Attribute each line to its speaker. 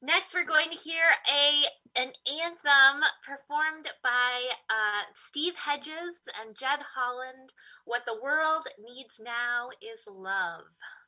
Speaker 1: Next, we're going to hear an anthem performed by Steve Hedges and Jed Holland. What the world needs now is love.